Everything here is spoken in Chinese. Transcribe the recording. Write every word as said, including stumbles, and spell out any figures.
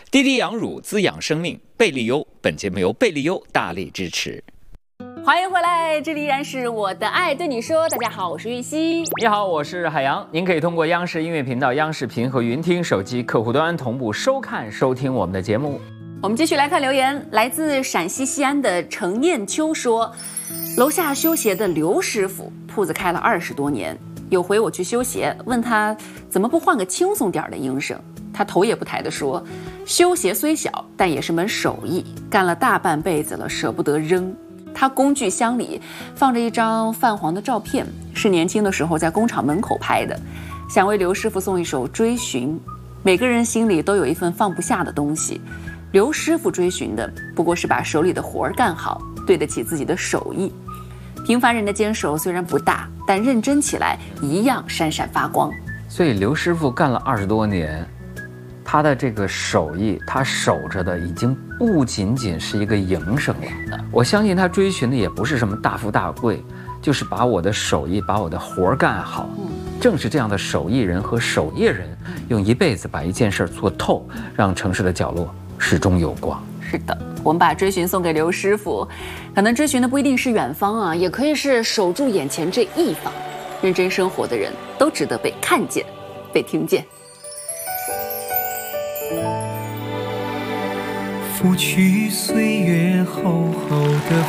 滴滴养乳滋养生命，贝利优。本节目由贝利优大力支持。 欢迎回来，这里依然是我的爱对你说。大家好，我是玉溪。 你好，我是海洋。您可以通过央视音乐频道、央视频和云听手机客户端同步收看、收听我们的节目。 我们继续来看留言，来自陕西西安的程念秋说，楼下修鞋的刘师傅铺子开了二十多年，有回我去修鞋，问他怎么不换个轻松点的营生，他头也不抬地说，修鞋虽小，但也是门手艺，干了大半辈子了，舍不得扔。他工具箱里放着一张泛黄的照片，是年轻的时候在工厂门口拍的，想为刘师傅送一首《追寻》。每个人心里都有一份放不下的东西，刘师傅追寻的不过是把手里的活儿干好，对得起自己的手艺。平凡人的坚守虽然不大，但认真起来一样闪闪发光。 所以刘师傅干了二十多年，他的这个手艺，他守着的已经不仅仅是一个营生了。我相信他追寻的也不是什么大富大贵，就是把我的手艺，把我的活儿干好。正是这样的手艺人和守业人，用一辈子把一件事做透，让城市的角落始终有光。 是的，我们把追寻送给刘师傅，可能追寻的不一定是远方啊，也可以是守住眼前这一方。认真生活的人都值得被看见，被听见。 拂去岁月厚厚的